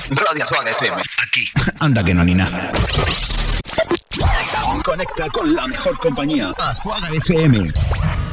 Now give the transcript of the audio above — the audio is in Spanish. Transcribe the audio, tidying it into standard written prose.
Radio Azuaga FM. Aquí. Anda que no ni nada. Conecta con la mejor compañía. Azuaga FM.